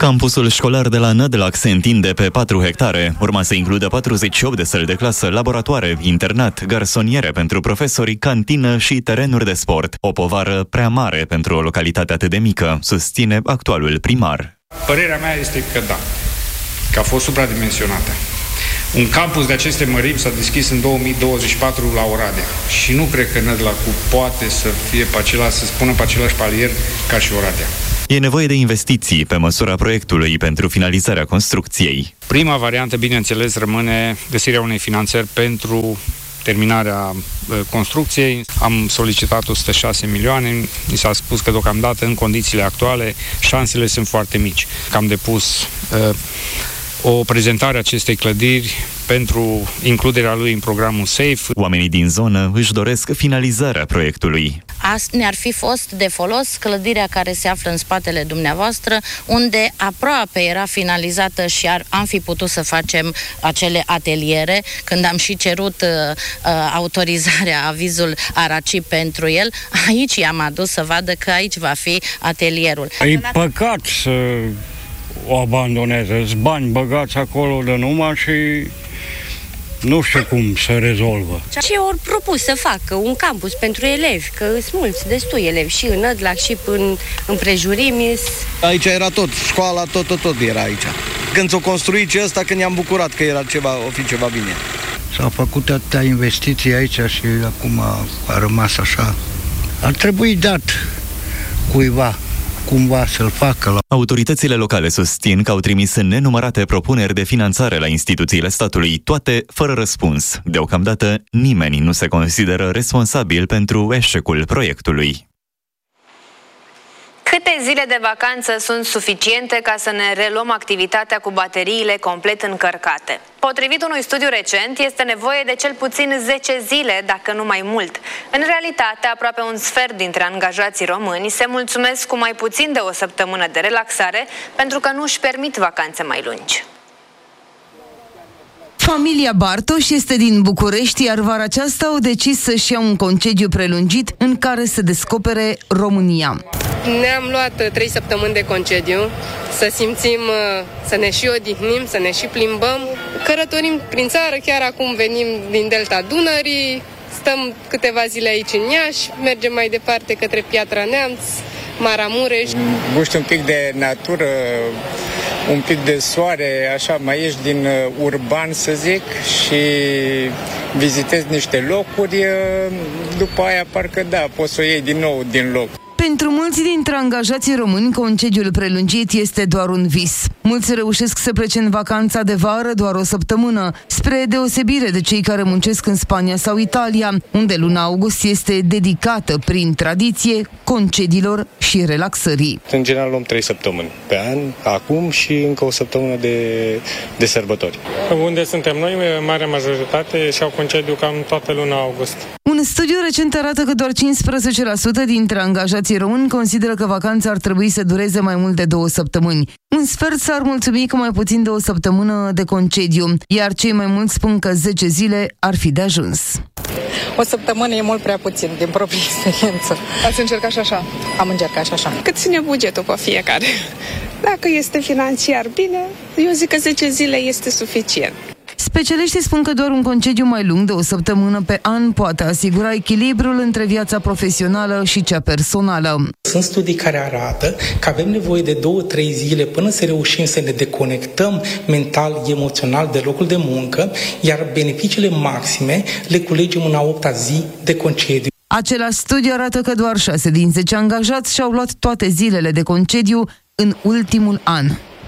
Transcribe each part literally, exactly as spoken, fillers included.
Campusul școlar de la Nădlac se întinde pe patru hectare. Urma să includă patruzeci și opt de săli de clasă, laboratoare, internat, garsoniere pentru profesori, cantină și terenuri de sport. O povară prea mare pentru o localitate atât de mică, susține actualul primar. Părerea mea este că da, că a fost supradimensionată. Un campus de aceste mărimi s-a deschis în două mii douăzeci și patru la Oradea și nu cred că Nădlacul poate să fie pe același, să spună pe același palier ca și Oradea. E nevoie de investiții pe măsura proiectului pentru finalizarea construcției. Prima variantă, bineînțeles, rămâne găsirea unei finanțări pentru terminarea construcției. Am solicitat o sută șase milioane, mi s-a spus că deocamdată, în condițiile actuale, șansele sunt foarte mici. Că am depus uh, o prezentare a acestei clădiri pentru includerea lui în programul SAFE. Oamenii din zonă își doresc finalizarea proiectului. Asta ne-ar fi fost de folos clădirea care se află în spatele dumneavoastră, unde aproape era finalizată și ar, am fi putut să facem acele ateliere, când am și cerut uh, uh, autorizarea, avizul ARACI pentru el. Aici i-am adus să vadă că aici va fi atelierul. E păcat să o abandoneze. Sunt bani băgați acolo de numai și nu știu cum să rezolvă. Ce ori propus să facă un campus pentru elevi, că sunt mulți, destui elevi și în Nădlac și în împrejurimi. Aici era tot, școala, tot, tot, tot era aici. Când s-o construit și ăsta, când ne-am bucurat că era ceva, o fi ceva bine. S-au făcut atâtea investiții aici și acum a rămas așa. Ar trebui dat cuiva cumva să-l facă. Autoritățile locale susțin că au trimis nenumărate propuneri de finanțare la instituțiile statului, toate fără răspuns. Deocamdată, nimeni nu se consideră responsabil pentru eșecul proiectului. Câte zile de vacanță sunt suficiente ca să ne reluăm activitatea cu bateriile complet încărcate? Potrivit unui studiu recent, este nevoie de cel puțin zece zile, dacă nu mai mult. În realitate, aproape un sfert dintre angajații români se mulțumesc cu mai puțin de o săptămână de relaxare pentru că nu își permit vacanțe mai lungi. Familia Bartoș este din București, iar vara aceasta au decis să-și ia un concediu prelungit în care să descopere România. Ne-am luat trei săptămâni de concediu, să simțim, să ne și odihnim, să ne și plimbăm. Călătorim prin țară, chiar acum venim din Delta Dunării, stăm câteva zile aici în Iași, mergem mai departe către Piatra Neamț, Maramureș. Guști un pic de natură, un pic de soare, așa, mai ieși din urban, să zic, și vizitezi niște locuri, după aia parcă da, poți să o iei din nou din loc. Pentru mulți dintre angajații români, concediul prelungit este doar un vis. Mulți reușesc să plece în vacanța de vară doar o săptămână, spre deosebire de cei care muncesc în Spania sau Italia, unde luna august este dedicată prin tradiție concediilor și relaxării. În general luăm trei săptămâni pe an, acum și încă o săptămână de, de sărbători. Unde suntem noi, marea majoritate și-au concediu cam toată luna august. Un studiu recent arată că doar cincisprezece la sută dintre angajații români consideră că vacanța ar trebui să dureze mai mult de două săptămâni. Un sfert s-ar mulțumi cu mai puțin de o săptămână de concediu, iar cei mai mulți spun că zece zile ar fi de ajuns. O săptămână e mult prea puțin, din proprie experiență. Ați încercat și așa? Am încercat și așa. Cât ține bugetul pe fiecare? Dacă este financiar bine, eu zic că zece zile este suficient. Specialiștii spun că doar un concediu mai lung de o săptămână pe an poate asigura echilibrul între viața profesională și cea personală. Sunt studii care arată că avem nevoie de două, trei zile până să reușim să ne deconectăm mental, emoțional de locul de muncă, iar beneficiile maxime le culegem în a opta zi de concediu. Același studiu arată că doar șase din zece angajați și-au luat toate zilele de concediu în ultimul an.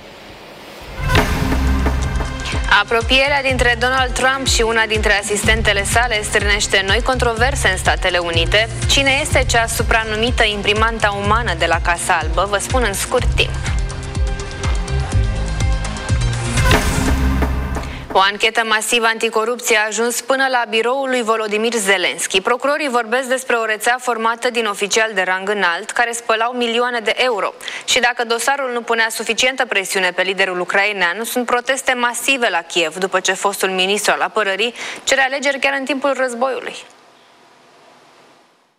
Apropierea dintre Donald Trump și una dintre asistentele sale strânește noi controverse în Statele Unite. Cine este cea supranumită imprimanta umană de la Casa Albă? Vă spun în scurt timp. O anchetă masivă anticorupție a ajuns până la biroul lui Volodymyr Zelensky. Procurorii vorbesc despre o rețea formată din oficiali de rang înalt care spălau milioane de euro. Și dacă dosarul nu punea suficientă presiune pe liderul ucrainean, sunt proteste masive la Kiev după ce fostul ministru al apărării cere alegeri chiar în timpul războiului.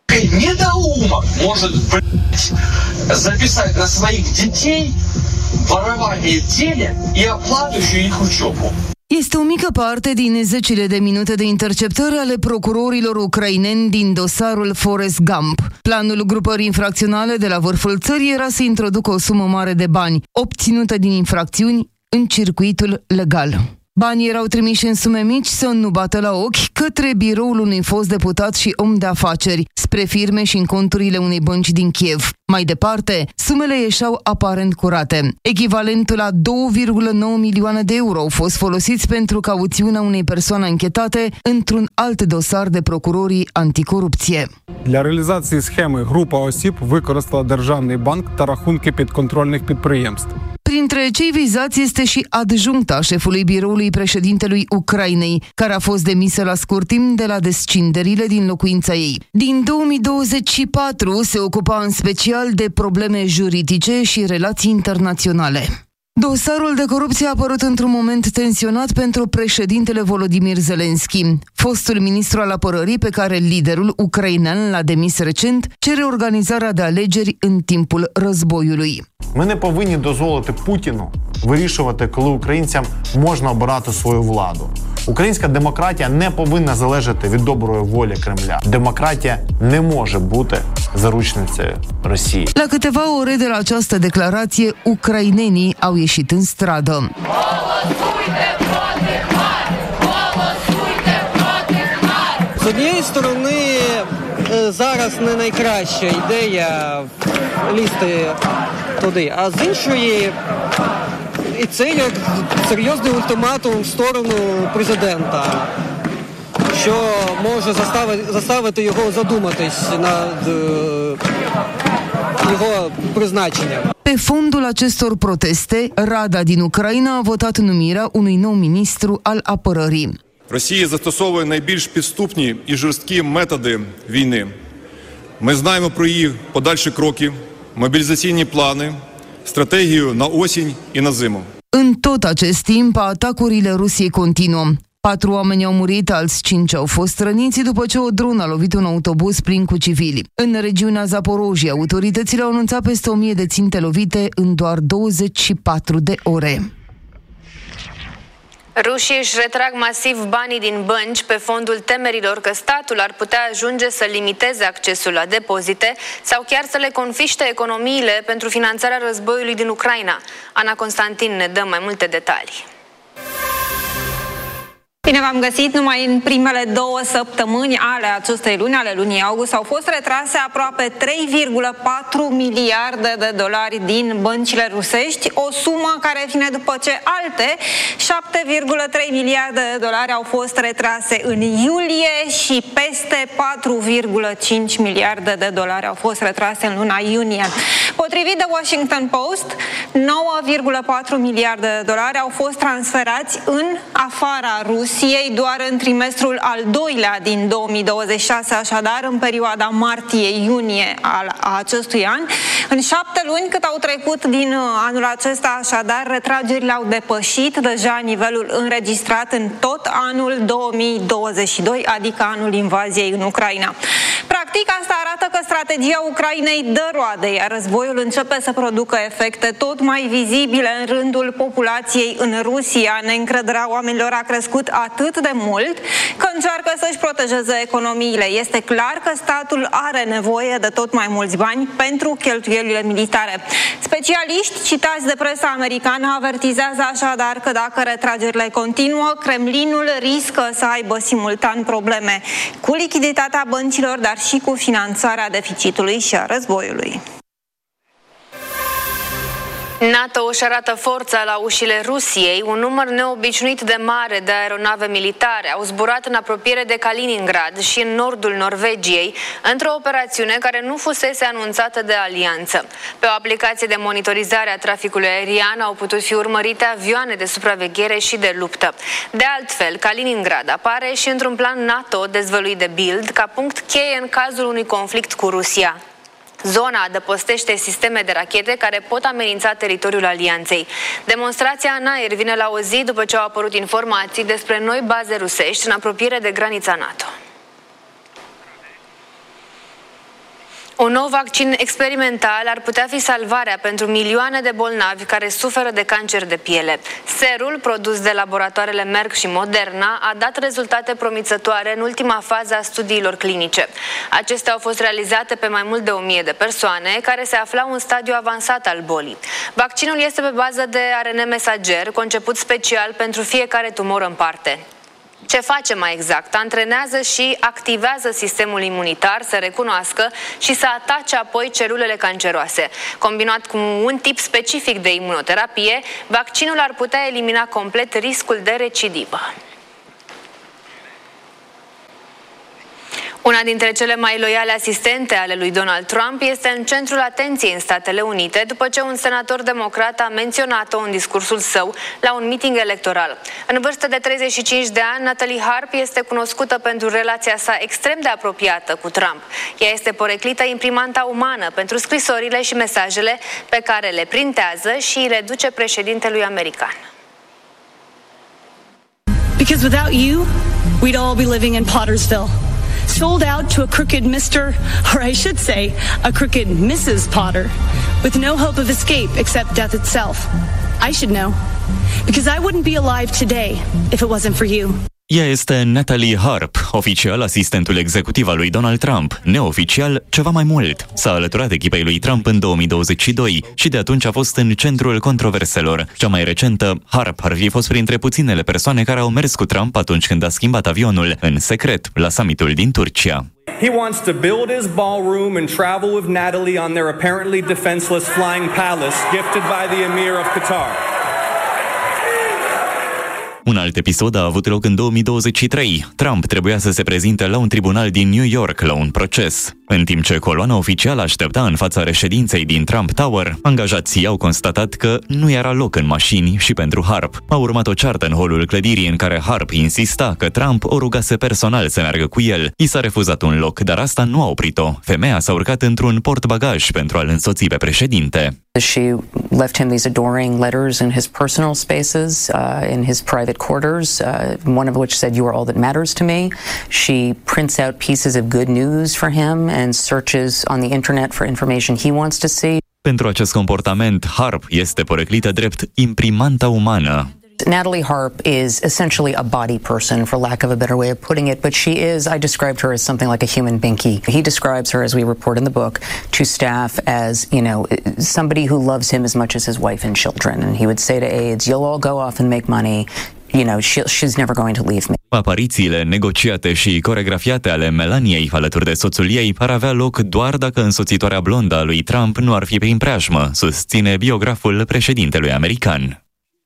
Недоумок может, блядь, записать на своих детей Este o mică parte din zecile de minute de interceptări ale procurorilor ucraineni din dosarul Forrest Gump. Planul grupării infracționale de la vârful țării era să introducă o sumă mare de bani, obținută din infracțiuni, în circuitul legal. Banii erau trimiși în sume mici să nu bată la ochi către biroul unui fost deputat și om de afaceri, spre firme și în conturile unei bănci din Kiev. Mai departe, sumele ieșeau aparent curate. Echivalentul la două virgulă nouă milioane de euro au fost folosiți pentru cauțiunea unei persoane anchetate într-un alt dosar de procurorii anticorupție. Для реалізації схеми група осіб використала державний банк та рахунки підконтрольних підприємств. Printre cei vizați este și adjuncta șefului biroului președintelui Ucrainei, care a fost demisă la scurt timp de la descinderile din locuința ei. Din două mii douăzeci și patru se ocupa în special de probleme juridice și relații internaționale. Dosarul de corupție a apărut într-un moment tensionat pentru președintele Volodymyr Zelensky. Fostul ministru al apărării, pe care liderul ucrainean l-a demis recent, cere organizarea de alegeri în timpul războiului. Ми не повинні дозволити Путіну вирішувати, коли українцям можна обирати свою владу. Українська демократія не повинна залежати від доброї волі Кремля. Демократія не може бути заручницею Росії. La câteva ore de la această declarație, ucrainenii au ieșit în stradă. З однієї сторони, зараз не найкраща ідея лізти туди, а з іншої, і це як серйозний ультиматум в сторону президента, що може заставити, заставити його задуматись над його призначенням. Pe fondul acestor proteste, Rada din Ucraina a votat numirea unui nou ministru al apărării. Росія застосовує найбільш підступні і жорсткі методи війни. Ми знаємо про її подальші кроки, мобілізаційні плани, стратегію на осінь і на зиму. În tot acest timp, atacurile Rusiei continuă. Patru oameni au murit, alți cinci au fost răniți după ce o dronă a lovit un autobuz plin cu civili. În regiunea Zaporojia, autoritățile au anunțat peste o mie de ținte lovite în doar douăzeci și patru de ore. Rușii își retrag masiv banii din bănci pe fondul temerilor că statul ar putea ajunge să limiteze accesul la depozite sau chiar să le confiște economiile pentru finanțarea războiului din Ucraina. Ana Constantin ne dă mai multe detalii. Bine v-am găsit! Numai în primele două săptămâni ale acestei luni, ale lunii august, au fost retrase aproape trei virgulă patru miliarde de dolari din băncile rusești, o sumă care vine după ce alte șapte virgulă trei miliarde de dolari au fost retrase în iulie și peste patru virgulă cinci miliarde de dolari au fost retrase în luna iunie. Potrivit de Washington Post, nouă virgulă patru miliarde de dolari au fost transferați în afara Rusiei doar în trimestrul al doilea din două mii douăzeci și șase, așadar în perioada martie-iunie al acestui an. În șapte luni cât au trecut din anul acesta, așadar, retragerile au depășit deja nivelul înregistrat în tot anul două mii douăzeci și doi, adică anul invaziei în Ucraina. Practic, asta arată că strategia Ucrainei dă roade, iar războiul începe să producă efecte tot mai vizibile în rândul populației în Rusia. Neîncrederea oamenilor a crescut atât de mult că încearcă să-și protejeze economiile. Este clar că statul are nevoie de tot mai mulți bani pentru cheltuielile militare. Specialiști citați de presa americană avertizează așadar că dacă retragerile continuă, Kremlinul riscă să aibă simultan probleme cu lichiditatea băncilor, dar și cu finanțarea deficitului și a războiului. NATO își arată forța la ușile Rusiei. Un număr neobișnuit de mare de aeronave militare au zburat în apropiere de Kaliningrad și în nordul Norvegiei, într-o operațiune care nu fusese anunțată de alianță. Pe o aplicație de monitorizare a traficului aerian au putut fi urmărite avioane de supraveghere și de luptă. De altfel, Kaliningrad apare și într-un plan NATO dezvăluit de Bild ca punct cheie în cazul unui conflict cu Rusia. Zona adăpostește sisteme de rachete care pot amenința teritoriul alianței. Demonstrația în aer vine la o zi după ce au apărut informații despre noi baze rusești în apropiere de granița NATO. Un nou vaccin experimental ar putea fi salvarea pentru milioane de bolnavi care suferă de cancer de piele. Serul, produs de laboratoarele Merck și Moderna, a dat rezultate promițătoare în ultima fază a studiilor clinice. Acestea au fost realizate pe mai mult de o mie de persoane care se aflau în stadiu avansat al bolii. Vaccinul este pe bază de A R N mesager, conceput special pentru fiecare tumoră în parte. Ce face mai exact? Antrenează și activează sistemul imunitar să recunoască și să atace apoi celulele canceroase. Combinat cu un tip specific de imunoterapie, vaccinul ar putea elimina complet riscul de recidivă. Una dintre cele mai loiale asistente ale lui Donald Trump este în centrul atenției în Statele Unite după ce un senator democrat a menționat-o în discursul său la un meeting electoral. În vârstă de treizeci și cinci de ani, Natalie Harp este cunoscută pentru relația sa extrem de apropiată cu Trump. Ea este poreclită imprimanta umană pentru scrisorile și mesajele pe care le printează și le duce președintelui american. Because without you, we'd all be living in Pottersville. Sold out to a crooked Mister, or I should say, a crooked Missus Potter, with no hope of escape except death itself. I should know, because I wouldn't be alive today if it wasn't for you. Ea este Natalie Harp, oficial asistentul executiv al lui Donald Trump, neoficial ceva mai mult. S-a alăturat echipei lui Trump în două mii douăzeci și doi și de atunci a fost în centrul controverselor. Cea mai recentă, Harp ar fi fost printre puținele persoane care au mers cu Trump atunci când a schimbat avionul în secret la summitul din Turcia. He wants to build his ballroom and travel with Natalie on their apparently defenseless flying palace gifted by the Emir of Qatar. Un alt episod a avut loc în două mii douăzeci și trei. Trump trebuia să se prezinte la un tribunal din New York la un proces. În timp ce coloana oficială aștepta în fața reședinței din Trump Tower, angajații au constatat că nu era loc în mașini și pentru Harp. A urmat o ceartă în holul clădirii în care Harp insista că Trump o rugase personal să meargă cu el. I s-a refuzat un loc, dar asta nu a oprit-o. Femeia s-a urcat într-un portbagaj pentru a-l însoți pe președinte. She left him these adoring letters in his personal spaces, uh, in his private quarters, uh, one of which said, "You are all that matters to me." She prints out pieces of good news for him and searches on the internet for information he wants to see. Pentru acest comportament, Harp este poreclită drept imprimanta umană. Natalie Harp is essentially a body person, for lack of a better way of putting it, but she is, I described her as something like a human binky. He describes her, as we report in the book, to staff as, you know, somebody who loves him as much as his wife and children. And he would say to aides, "You'll all go off and make money. You know, she, she's never going to leave me." Aparițiile negociate și coregrafiate ale Melaniei alături de soțul ei ar avea loc doar dacă însoțitoarea blondă a lui Trump nu ar fi prin preajmă, susține biograful președintelui american.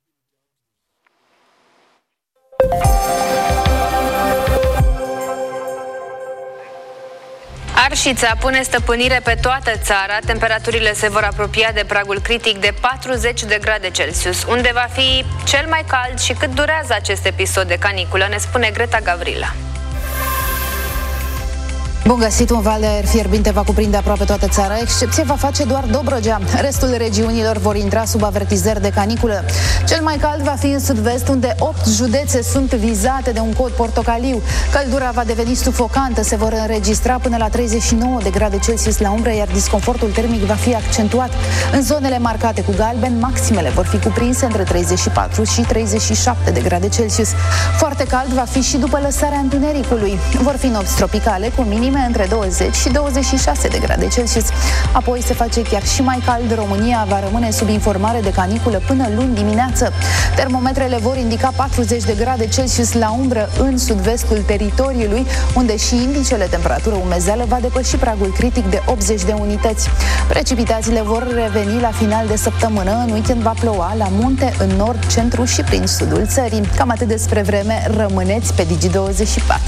Arșița pune stăpânire pe toată țara, temperaturile se vor apropia de pragul critic de patruzeci de grade Celsius, unde va fi cel mai cald și cât durează acest episod de caniculă, ne spune Greta Gavrila. Bun găsit, un val de aer fierbinte va cuprinde aproape toată țara, excepție va face doar Dobrogea. Restul regiunilor vor intra sub avertizări de caniculă. Cel mai cald va fi în sud-vest, unde opt județe sunt vizate de un cod portocaliu. Căldura va deveni sufocantă, se vor înregistra până la treizeci și nouă de grade Celsius la umbră, iar disconfortul termic va fi accentuat. În zonele marcate cu galben, maximele vor fi cuprinse între treizeci și patru și treizeci și șapte de grade Celsius. Foarte cald va fi și după lăsarea întunericului. Vor fi nopți tropicale cu minim între douăzeci și douăzeci și șase de grade Celsius. Apoi se face chiar și mai cald. România va rămâne sub informare de caniculă până luni dimineață. Termometrele vor indica patruzeci de grade Celsius la umbră în sud-vestul teritoriului, unde și indicele temperatură umezeală va depăși pragul critic de optzeci de unități. Precipitațiile vor reveni la final de săptămână. În weekend va ploua la munte, în nord, centru și prin sudul țării. Cam atât despre vreme. Rămâneți pe Digi douăzeci și patru.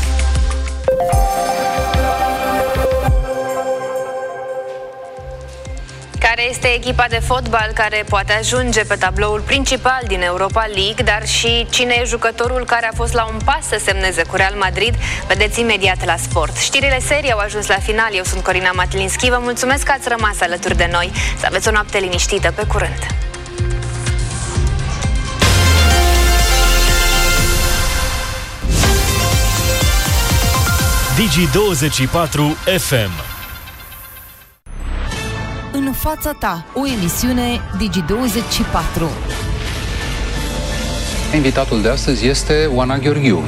Care este echipa de fotbal care poate ajunge pe tabloul principal din Europa League, dar și cine e jucătorul care a fost la un pas să semneze cu Real Madrid? Vedeți imediat la Sport. Știrile serii au ajuns la final. Eu sunt Corina Matlinski. Vă mulțumesc că ați rămas alături de noi. Să aveți o noapte liniștită. Pe curând! Digi douăzeci și patru F M fața ta, o emisiune Digi douăzeci și patru. Invitatul de astăzi este Oana Gheorghiu.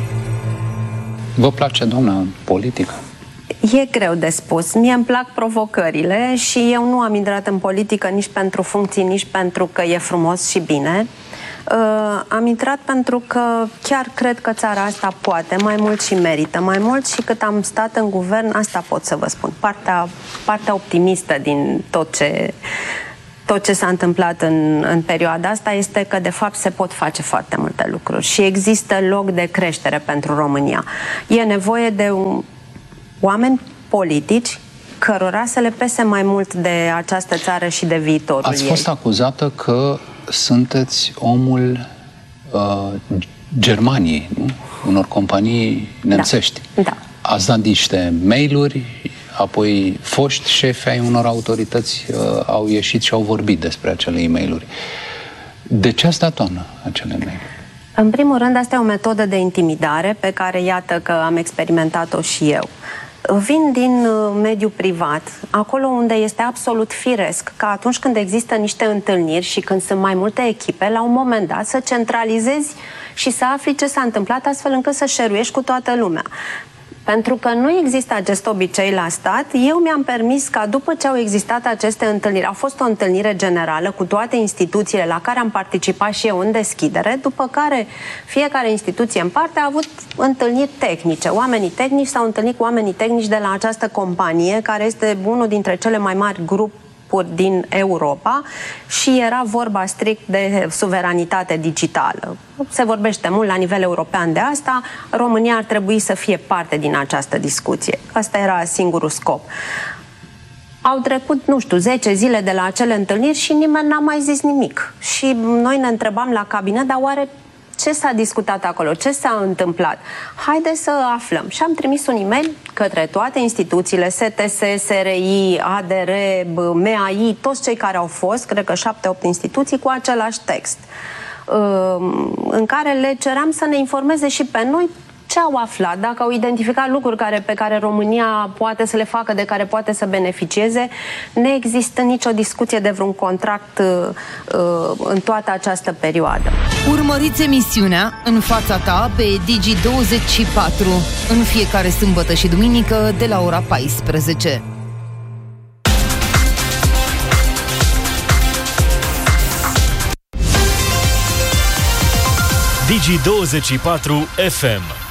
Vă place, doamna, politică? E greu de spus. Mie îmi plac provocările și eu nu am intrat în politică nici pentru funcții, nici pentru că e frumos și bine. Uh, am intrat pentru că chiar cred că țara asta poate mai mult și merită mai mult și cât am stat în guvern, asta pot să vă spun. Partea, partea optimistă din tot ce, tot ce s-a întâmplat în, în perioada asta este că de fapt se pot face foarte multe lucruri și există loc de creștere pentru România. E nevoie de un, oameni politici cărora să le pese mai mult de această țară și de viitorul Ați fost ei. acuzată că sunteți omul uh, Germaniei, nu? Unor companii nemțești. Da. da. Ați dat niște mail-uri, apoi foști șefi ai unor autorități uh, au ieșit și au vorbit despre acele e-mail-uri. De ce ați dat, doamnă, acele mail-uri? În primul rând, asta e o metodă de intimidare pe care iată că am experimentat-o și eu. Vin din mediul privat, acolo unde este absolut firesc că atunci când există niște întâlniri și când sunt mai multe echipe, la un moment dat să centralizezi și să afli ce s-a întâmplat astfel încât să șeruiești cu toată lumea. Pentru că nu există acest obicei la stat, eu mi-am permis ca după ce au existat aceste întâlniri, a fost o întâlnire generală cu toate instituțiile la care am participat și eu în deschidere, după care fiecare instituție în parte a avut întâlniri tehnice. Oamenii tehnici s-au întâlnit cu oamenii tehnici de la această companie, care este unul dintre cele mai mari grupuri din Europa și era vorba strict de suveranitate digitală. Se vorbește mult la nivel european de asta, România ar trebui să fie parte din această discuție. Asta era singurul scop. Au trecut, nu știu, zece zile de la acele întâlniri și nimeni n-a mai zis nimic. Și noi ne întrebam la cabinet, dar oare ce s-a discutat acolo? Ce s-a întâmplat? Haideți să aflăm. Și am trimis un e-mail către toate instituțiile, S T S, S R I, A D R, M A I, toți cei care au fost, cred că șapte-opt instituții, cu același text, în care le ceream să ne informeze și pe noi ce au aflat, dacă au identificat lucruri care, pe care România poate să le facă, de care poate să beneficieze. Nu există nicio discuție de vreun contract uh, în toată această perioadă. Urmăriți emisiunea În fața ta pe Digi douăzeci și patru în fiecare sâmbătă și duminică de la ora paisprezece. Digi douăzeci și patru F M.